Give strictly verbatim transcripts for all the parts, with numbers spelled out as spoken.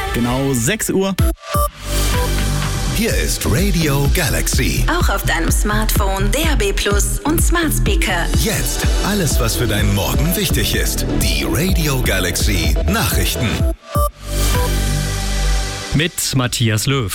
Genau sechs Uhr. Hier ist Radio Galaxy. Auch auf deinem Smartphone, D A B Plus und Smart Speaker. Jetzt alles, was für deinen Morgen wichtig ist. Die Radio Galaxy Nachrichten. Mit Matthias Löw.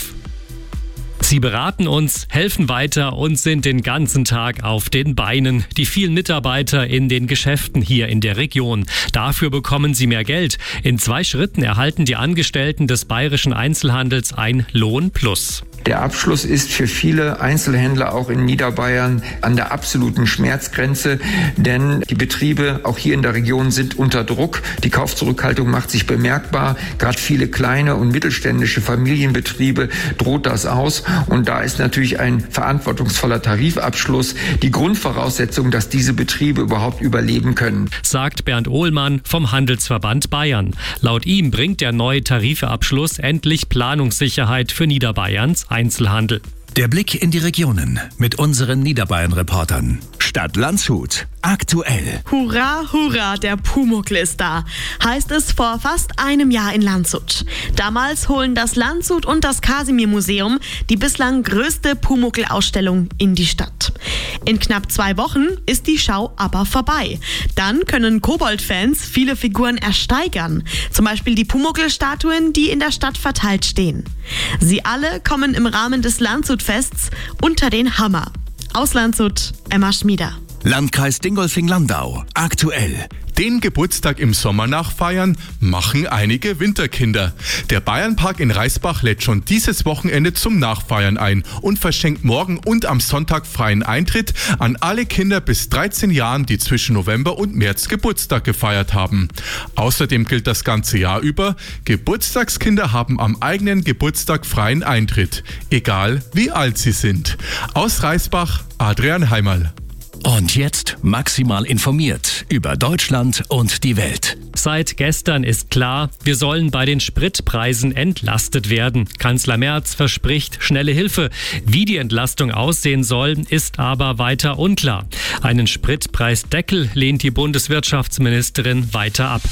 Sie beraten uns, helfen weiter und sind den ganzen Tag auf den Beinen. Die vielen Mitarbeiter in den Geschäften hier in der Region. Dafür bekommen sie mehr Geld. In zwei Schritten erhalten die Angestellten des Bayerischen Einzelhandels ein Lohnplus. Der Abschluss ist für viele Einzelhändler auch in Niederbayern an der absoluten Schmerzgrenze, denn die Betriebe auch hier in der Region sind unter Druck. Die Kaufzurückhaltung macht sich bemerkbar. Gerade viele kleine und mittelständische Familienbetriebe droht das aus. Und da ist natürlich ein verantwortungsvoller Tarifabschluss die Grundvoraussetzung, dass diese Betriebe überhaupt überleben können. Sagt Bernd Ohlmann vom Handelsverband Bayern. Laut ihm bringt der neue Tarifabschluss endlich Planungssicherheit für Niederbayerns Einzelhandel. Der Blick in die Regionen mit unseren Niederbayern-Reportern. Stadt Landshut. Aktuell. Hurra, hurra, der Pumuckl ist da, heißt es vor fast einem Jahr in Landshut. Damals holen das Landshut und das Kasimir-Museum die bislang größte Pumuckl-Ausstellung in die Stadt. In knapp zwei Wochen ist die Schau aber vorbei. Dann können Kobold-Fans viele Figuren ersteigern. Zum Beispiel die Pumuckl-Statuen, die in der Stadt verteilt stehen. Sie alle kommen im Rahmen des Landshut-Fests unter den Hammer. Aus Landshut, Emma Schmieder. Landkreis Dingolfing-Landau. Aktuell. Den Geburtstag im Sommer nachfeiern machen einige Winterkinder. Der Bayernpark in Reisbach lädt schon dieses Wochenende zum Nachfeiern ein und verschenkt morgen und am Sonntag freien Eintritt an alle Kinder bis dreizehn Jahren, die zwischen November und März Geburtstag gefeiert haben. Außerdem gilt das ganze Jahr über, Geburtstagskinder haben am eigenen Geburtstag freien Eintritt, egal wie alt sie sind. Aus Reisbach, Adrian Heimerl. Und jetzt maximal informiert über Deutschland und die Welt. Seit gestern ist klar, wir sollen bei den Spritpreisen entlastet werden. Kanzler Merz verspricht schnelle Hilfe. Wie die Entlastung aussehen soll, ist aber weiter unklar. Einen Spritpreisdeckel lehnt die Bundeswirtschaftsministerin weiter ab.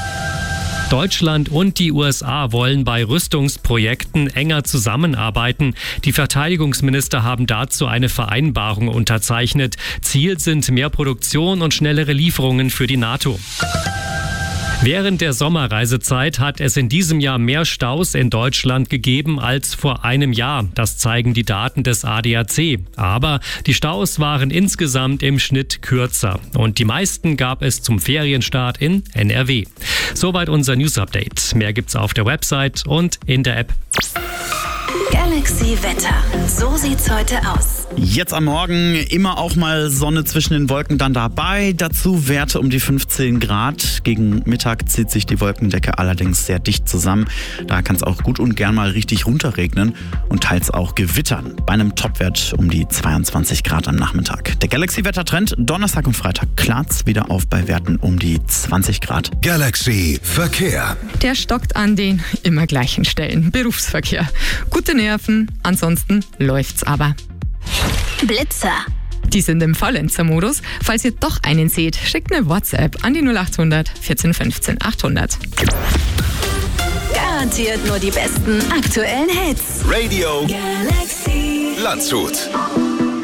Deutschland und die U S A wollen bei Rüstungsprojekten enger zusammenarbeiten. Die Verteidigungsminister haben dazu eine Vereinbarung unterzeichnet. Ziel sind mehr Produktion und schnellere Lieferungen für die NATO. Während der Sommerreisezeit hat es in diesem Jahr mehr Staus in Deutschland gegeben als vor einem Jahr. Das zeigen die Daten des A D A C. Aber die Staus waren insgesamt im Schnitt kürzer. Und die meisten gab es zum Ferienstart in N R W. Soweit unser News-Update. Mehr gibt's auf der Website und in der App. Galaxy Wetter. So sieht's heute aus. Jetzt am Morgen immer auch mal Sonne zwischen den Wolken dann dabei. Dazu Werte um die fünfzehn Grad. Gegen Mittag zieht sich die Wolkendecke allerdings sehr dicht zusammen. Da kann es auch gut und gern mal richtig runterregnen und teils auch gewittern. Bei einem Topwert um die zweiundzwanzig Grad am Nachmittag. Der Galaxy-Wettertrend Donnerstag und Freitag klart's wieder auf bei Werten um die zwanzig Grad. Galaxy Verkehr. Der stockt an den immer gleichen Stellen. Berufsverkehr. Gute Nerven, ansonsten läuft's aber. Blitzer. Die sind im Faulenzer-Modus. Falls ihr doch einen seht, schickt eine WhatsApp an die null acht hundert vierzehn fünfzehn achthundert. Garantiert nur die besten aktuellen Hits. Radio Galaxy Landshut.